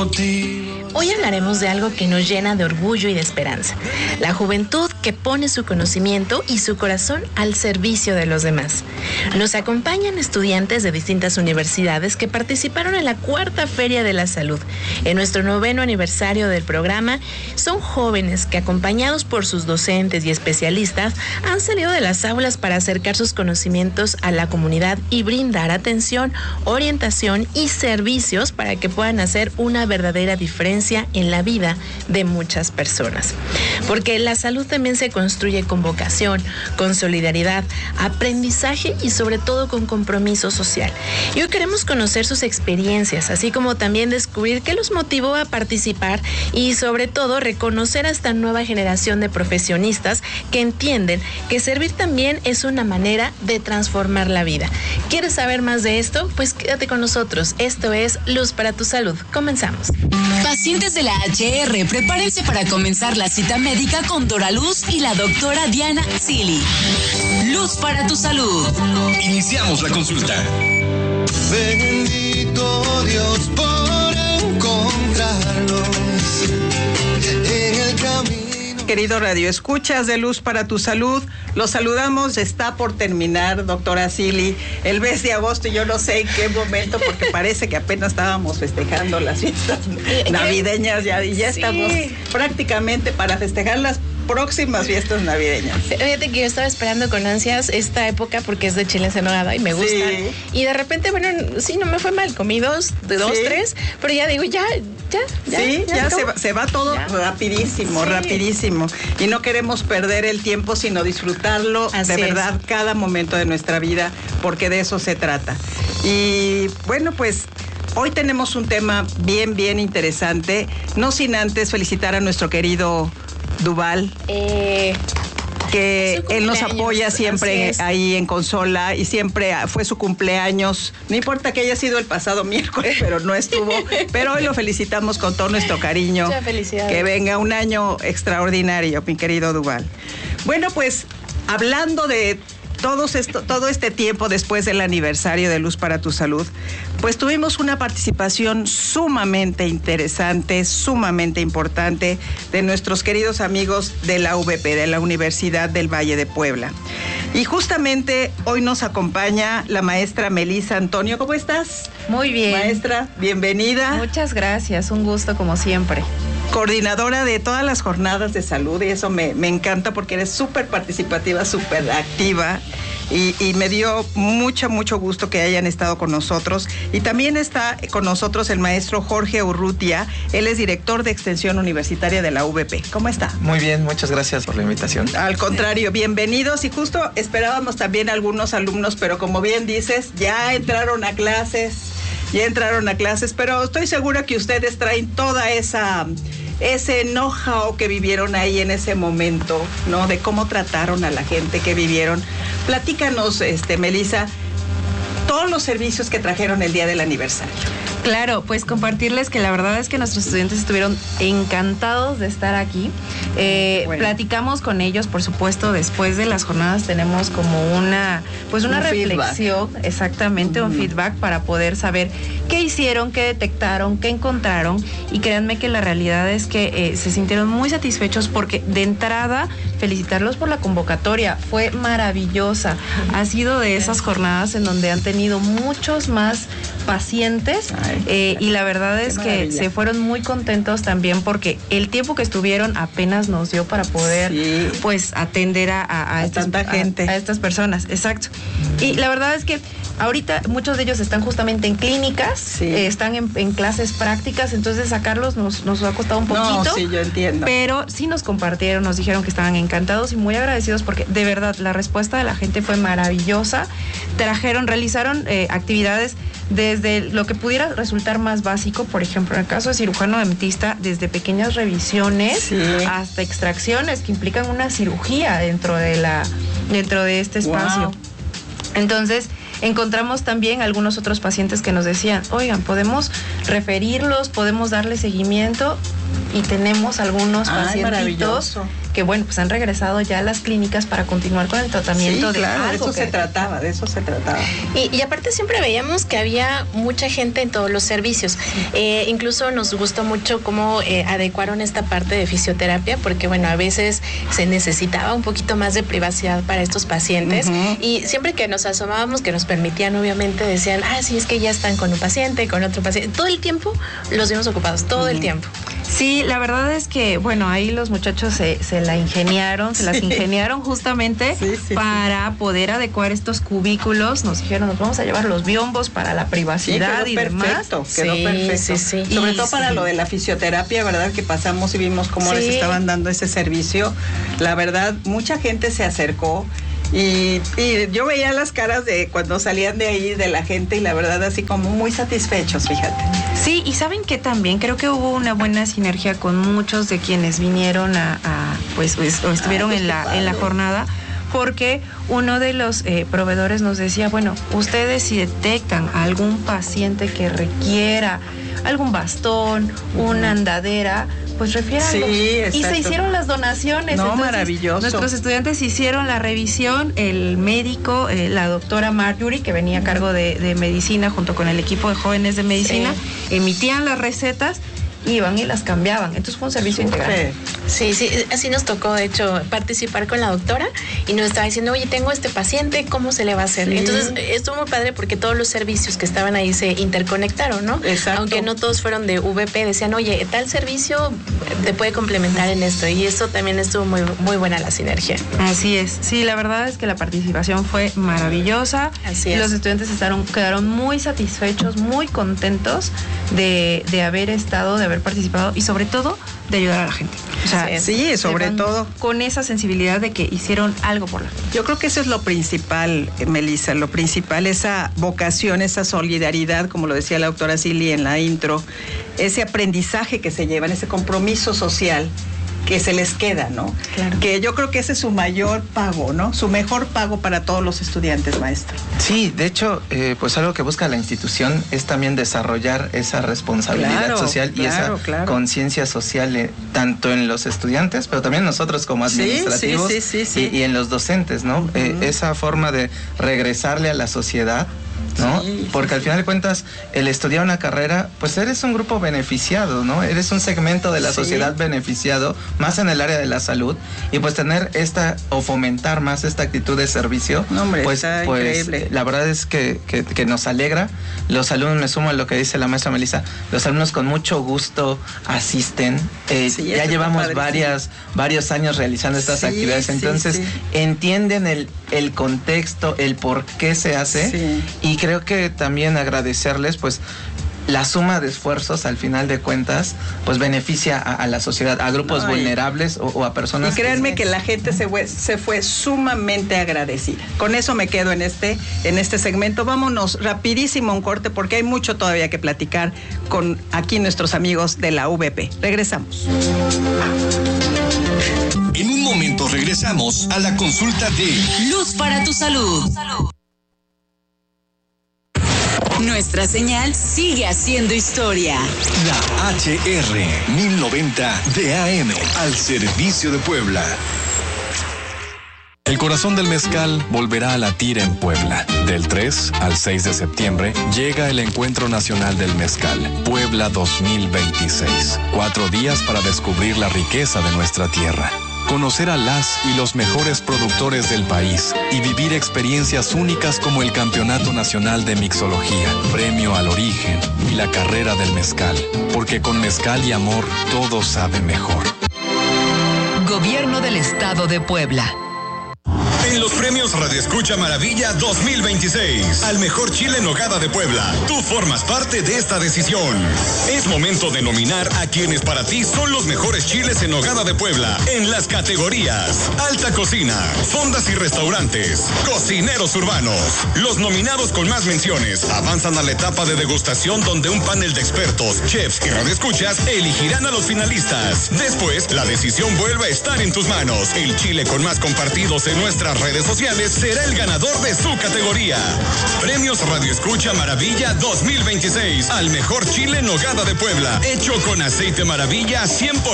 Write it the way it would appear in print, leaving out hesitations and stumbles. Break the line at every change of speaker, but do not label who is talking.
Hoy hablaremos de algo que nos llena de orgullo y de esperanza. La juventud que pone su conocimiento y su corazón al servicio de los demás. Nos acompañan estudiantes de distintas universidades que participaron en la 4ª Feria de la Salud. En nuestro 9º aniversario del programa, son jóvenes que, acompañados por sus docentes y especialistas, han salido de las aulas para acercar sus conocimientos a la comunidad y brindar atención, orientación y servicios para que puedan hacer una verdadera diferencia en la vida de muchas personas. Porque la salud también se construye con vocación, con solidaridad, aprendizaje y sobre todo con compromiso social. Y hoy queremos conocer sus experiencias, así como también descubrir qué los motivó a participar y sobre todo reconocer a esta nueva generación de profesionistas que entienden que servir también es una manera de transformar la vida. ¿Quieres saber más de esto? Pues quédate con nosotros. Esto es Luz para tu Salud. Comenzamos.
Pacientes de la HR, prepárense para comenzar la cita médica con Dora Luz y la doctora Diana Zili. Luz para tu salud.
Iniciamos la consulta.
Bendito Dios por encontrarlos en el camino.
Querido Radio Escuchas de Luz para tu Salud, los saludamos. Está por terminar, doctora Zili, el mes de agosto. Yo no sé en qué momento, porque parece que apenas estábamos festejando las fiestas navideñas y ya estamos prácticamente para festejar las próximas fiestas navideñas.
Fíjate que yo estaba esperando con ansias esta época porque es de chiles en nogada y me gusta. Sí. Y de repente, bueno, sí, no me fue mal, comí dos, tres, pero ya digo, ya se va todo rapidísimo, rapidísimo. Y no queremos perder el tiempo, sino disfrutarlo de verdad cada momento de nuestra vida, porque de eso se trata. Y bueno, pues hoy tenemos un tema bien interesante, no sin antes felicitar a nuestro querido Duval, que él nos apoya siempre ahí en consola y siempre fue su cumpleaños. No importa que haya sido el pasado miércoles, pero no estuvo. Pero hoy lo felicitamos con todo nuestro cariño. Muchas felicidades.
Que venga un año extraordinario, mi querido Duval. Bueno, pues hablando de todo este tiempo después del aniversario de Luz para tu Salud, pues tuvimos una participación sumamente interesante, sumamente importante de nuestros queridos amigos de la UVP, de la Universidad del Valle de Puebla. Y justamente hoy nos acompaña la maestra Melissa Antonio. ¿Cómo estás?
Muy bien.
Maestra, bienvenida.
Muchas gracias, un gusto como siempre.
Coordinadora de todas las jornadas de salud, y eso me encanta porque eres súper participativa, súper activa, y me dio mucho gusto que hayan estado con nosotros. Y también está con nosotros el maestro Jorge Urrutia, él es director de Extensión Universitaria de la UVP. ¿Cómo está?
Muy bien, muchas gracias por la invitación.
Al contrario, bienvenidos, y justo esperábamos también algunos alumnos, pero como bien dices, ya entraron a clases, pero estoy segura que ustedes traen toda ese know-how que vivieron ahí en ese momento, ¿no? De cómo trataron a la gente que vivieron. Platícanos, Melissa, todos los servicios que trajeron el día del aniversario.
Claro, pues compartirles que la verdad es que nuestros estudiantes estuvieron encantados de estar aquí. Platicamos con ellos, por supuesto, después de las jornadas tenemos como una reflexión, feedback. Exactamente, un feedback para poder saber qué hicieron, qué detectaron, qué encontraron, y créanme que la realidad es que se sintieron muy satisfechos porque de entrada felicitarlos por la convocatoria, fue maravillosa. Ha sido de esas jornadas en donde han tenido muchos más pacientes. Y la verdad es que se fueron muy contentos también porque el tiempo que estuvieron apenas nos dio para poder pues atender a
tanta gente,
a estas personas. Exacto. Y la verdad es que ahorita muchos de ellos están justamente en clínicas, están en clases prácticas, entonces sacarlos nos ha costado un poquito.
No, sí, yo entiendo.
Pero sí nos compartieron, nos dijeron que estaban encantados y muy agradecidos porque de verdad la respuesta de la gente fue maravillosa. Realizaron actividades desde lo que pudiera resultar más básico, por ejemplo, en el caso de cirujano dentista, desde pequeñas revisiones hasta extracciones que implican una cirugía dentro de este espacio. Wow. Entonces, encontramos también algunos otros pacientes que nos decían, oigan, podemos referirlos, podemos darle seguimiento, y tenemos algunos pacientitos que bueno, pues han regresado ya a las clínicas para continuar con el tratamiento de
claro,
algo
de eso se trataba.
Y aparte siempre veíamos que había mucha gente en todos los servicios. Incluso nos gustó mucho cómo adecuaron esta parte de fisioterapia, porque bueno, a veces se necesitaba un poquito más de privacidad para estos pacientes, y siempre que nos asomábamos, que nos permitían, obviamente decían, sí, es que ya están con un paciente, con otro paciente. Todo el tiempo los vimos ocupados, todo el tiempo.
Sí, la verdad es que, bueno, ahí los muchachos se las ingeniaron justamente para poder adecuar estos cubículos. Nos dijeron, nos vamos a llevar los biombos para la privacidad y demás.
Quedó perfecto.
Sí.
Sobre todo para lo de la fisioterapia, ¿verdad? Que pasamos y vimos cómo les estaban dando ese servicio. La verdad, mucha gente se acercó. Y yo veía las caras de cuando salían de ahí de la gente, y la verdad así como muy satisfechos, fíjate.
Sí, y saben que también creo que hubo una buena sinergia con muchos de quienes vinieron o estuvieron en la jornada, porque uno de los proveedores nos decía, bueno, ustedes si detectan a algún paciente que requiera algún bastón, una andadera, pues refiéranlos. Y se hicieron las donaciones.
No,
entonces,
maravilloso.
Nuestros estudiantes hicieron la revisión, el médico, la doctora Marjorie, que venía a cargo de medicina junto con el equipo de jóvenes de medicina, emitían las recetas, iban y las cambiaban. Entonces fue un servicio integral.
Sí, así nos tocó, de hecho, participar con la doctora, y nos estaba diciendo, oye, tengo este paciente, ¿cómo se le va a hacer? Entonces estuvo muy padre porque todos los servicios que estaban ahí se interconectaron, ¿no?
Exacto.
Aunque no todos fueron de VP, decían, oye, tal servicio te puede complementar en esto, y eso también estuvo muy, muy buena la sinergia.
Así es. Sí, la verdad es que la participación fue maravillosa.
Así es.
Los estudiantes quedaron muy satisfechos, muy contentos de haber estado, de haber participado, y sobre todo de ayudar a la gente. O sea,
sí, sobre todo
con esa sensibilidad de que hicieron algo por la gente.
Yo creo que eso es lo principal, Melissa, lo principal, esa vocación, esa solidaridad, como lo decía la doctora Silly en la intro, ese aprendizaje que se llevan, ese compromiso social que se les queda, ¿no?
Claro.
Que yo creo que ese es su mayor pago, ¿no? Su mejor pago para todos los estudiantes, maestro.
Sí, de hecho, pues algo que busca la institución es también desarrollar esa responsabilidad social y esa conciencia social, tanto en los estudiantes, pero también nosotros como administrativos y en los docentes, ¿no? Esa forma de regresarle a la sociedad, ¿no? Porque al final de cuentas, el estudiar una carrera, pues eres un grupo beneficiado, ¿no? Eres un segmento de la sociedad beneficiado, más en el área de la salud, y pues tener o fomentar más esta actitud de servicio, pues increíble. La verdad es que nos alegra. Los alumnos, me sumo a lo que dice la maestra Melissa, los alumnos con mucho gusto asisten. Ya llevamos varios años realizando estas actividades, entonces entienden el contexto, el por qué se hace, y creo que también agradecerles, pues la suma de esfuerzos al final de cuentas pues beneficia a la sociedad, a grupos vulnerables o a personas.
Y créanme que la gente se fue sumamente agradecida. Con eso me quedo en este segmento. Vámonos rapidísimo a un corte porque hay mucho todavía que platicar con aquí nuestros amigos de la VP. Regresamos.
En un momento regresamos a la consulta de
Luz para tu salud. Nuestra señal sigue haciendo historia.
La HR 1090 de AM al servicio de Puebla.
El corazón del mezcal volverá a latir en Puebla. Del 3 al 6 de septiembre llega el Encuentro Nacional del Mezcal, Puebla 2026. 4 días para descubrir la riqueza de nuestra tierra. Conocer a las y los mejores productores del país y vivir experiencias únicas como el Campeonato Nacional de Mixología, Premio al Origen y la Carrera del Mezcal. Porque con mezcal y amor todo sabe mejor.
Gobierno del Estado de Puebla.
En los premios Radio Escucha Maravilla 2026, al mejor chile en nogada de Puebla, tú formas parte de esta decisión. Es momento de nominar a quienes para ti son los mejores chiles en nogada de Puebla en las categorías Alta Cocina, Fondas y Restaurantes, Cocineros Urbanos. Los nominados con más menciones avanzan a la etapa de degustación donde un panel de expertos, chefs y radioescuchas elegirán a los finalistas. Después, la decisión vuelve a estar en tus manos. El chile con más compartidos en nuestras redes sociales será el ganador de su categoría. Premios Radio Escucha Maravilla 2026 al mejor chile en nogada de Puebla, hecho con aceite Maravilla 100%.